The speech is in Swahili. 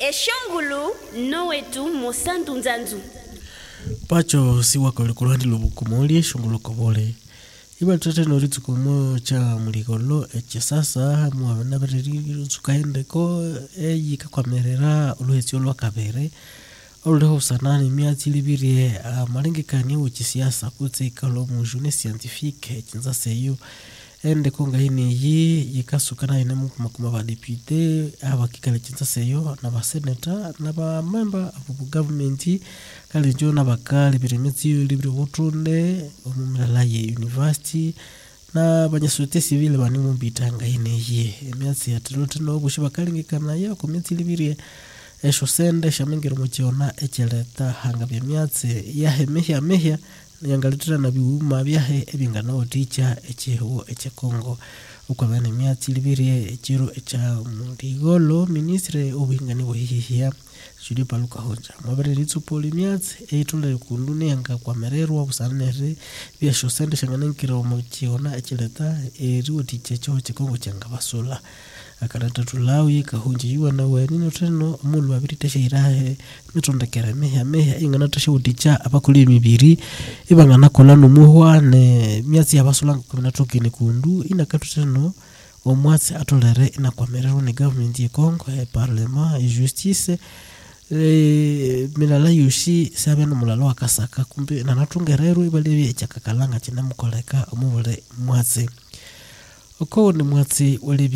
Eshongulu nowetu mosantu nzanzu. Pacho siwa kulikulandi lubukumuli eshongulu kobole. Iba tate noritu kumo cha mulikolo eche sasa muamena bateri tsukaende ko yika kwamerera oluhetsi olwakabere. Oleho sanani miati libirie malengekani uchisiasa kutse ikalo mujune scientifique chinza seyo ende konga hini yikasukana ine makuma ba depute abakikale chinza seyo na ba senator na ba member of government kale njo na bakali biremetsi libri wotunde omumela ye university na banyasute civile bani mumbitanga hini miati atilote no bushiba kalengekana ya komiti libirie esho sende shamengero muchiona echeleta hanga bya myatse yahe mehya yangalitira na biuma byahe ebingana oticha echeho echekongo ukwabane myatsi libirie echiro echa mundigolo ministre obingani bohihia Julie Paluka Hoja mabere litsupoli myatse eitule kundune yanga kwamererwa busanere bya sho sende shanganenkiro muchiona echeleta eriwo ticha cho chekongo changa basula akarata tulawi kahunji yuwa na weni noteno mulu wabirite sheirahe mitondekere meha ingana tashe uticha abakuli mibiri ibangana kolanu muhwa ne myatsi yabasulanga kuminatoki ni kundu inakatu teno omwatsi atolere inakwamerero ni government ye Kongo parlement justice milala yushi sabeno mulalo akasaka kumbe nanatungerero ibalebi echakakalanga chinamukoleka omubule mwatsi oko ni mwatsi wali